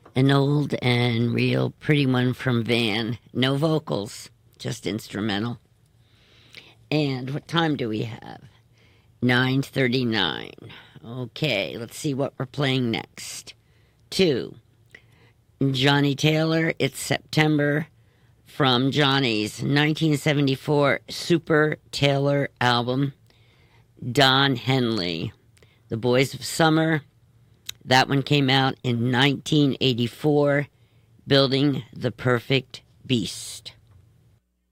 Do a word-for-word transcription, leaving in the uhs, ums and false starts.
An old and real pretty one from Van. No vocals, just instrumental. And what time do we have? nine thirty-nine. Okay, let's see what we're playing next. Two. Johnny Taylor, It's September, from Johnny's nineteen seventy-four Super Taylor album. Don Henley, The Boys of Summer. That one came out in nineteen eighty-four, Building the Perfect Beast.